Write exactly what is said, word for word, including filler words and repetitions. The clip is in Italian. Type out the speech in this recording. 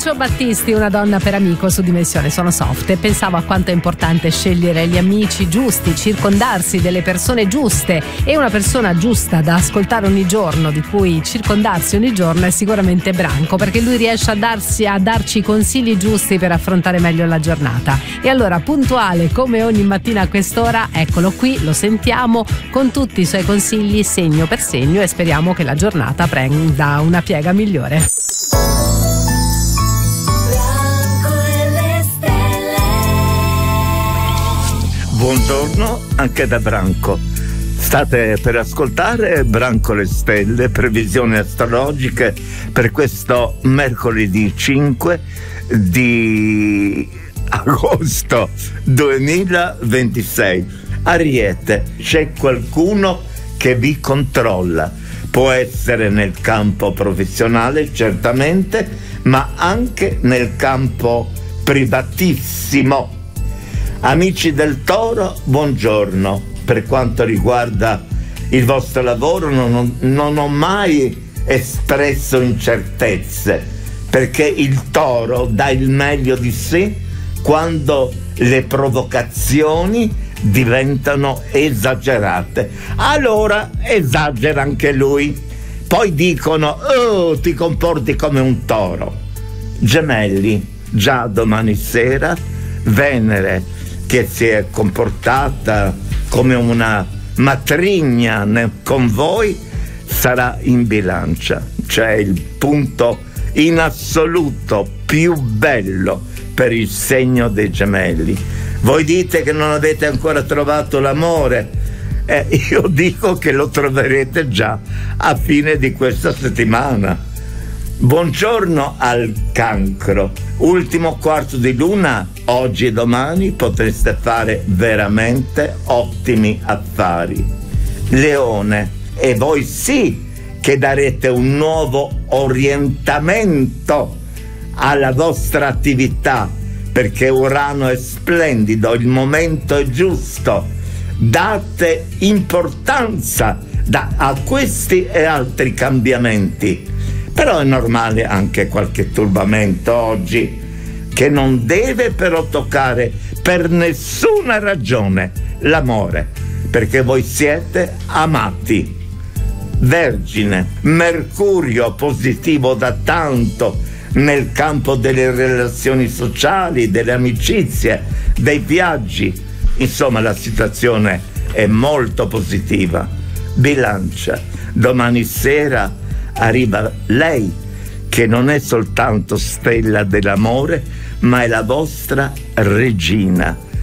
Lucio Battisti, Una donna per amico su Dimensione Sono Soft, e pensavo a quanto è importante scegliere gli amici giusti, circondarsi delle persone giuste, e una persona giusta da ascoltare ogni giorno, di cui circondarsi ogni giorno, è sicuramente Branco, perché lui riesce a darsi a darci i consigli giusti per affrontare meglio la giornata. E allora, puntuale come ogni mattina a quest'ora, eccolo qui, lo sentiamo con tutti i suoi consigli segno per segno, e speriamo che la giornata prenda una piega migliore. Buongiorno anche da Branco. State per ascoltare Branco le Stelle, previsioni astrologiche per questo mercoledì cinque di agosto duemilaventisei. Ariete, c'è qualcuno che vi controlla. Può essere nel campo professionale, certamente, ma anche nel campo privatissimo. Amici del Toro, buongiorno. Per quanto riguarda il vostro lavoro, non, non ho mai espresso incertezze, perché il Toro dà il meglio di sé quando le provocazioni diventano esagerate. Allora esagera anche lui. Poi dicono: oh, ti comporti come un toro. Gemelli, già domani sera Venere, che si è comportata come una matrigna con voi, sarà in Bilancia. C'è il punto in assoluto più bello per il segno dei Gemelli. Voi dite che non avete ancora trovato l'amore, eh, io dico che lo troverete già a fine di questa settimana. Buongiorno al Cancro. Ultimo quarto di luna, oggi e domani potreste fare veramente ottimi affari. Leone, e voi sì che darete un nuovo orientamento alla vostra attività, perché Urano è splendido, il momento è giusto. Date importanza da, a questi e altri cambiamenti. Però è normale anche qualche turbamento oggi, che non deve però toccare per nessuna ragione l'amore, perché voi siete amati. Vergine, Mercurio positivo da tanto nel campo delle relazioni sociali, delle amicizie, dei viaggi. Insomma, la situazione è molto positiva. Bilancia, domani sera arriva lei, che non è soltanto stella dell'amore, ma è la vostra regina.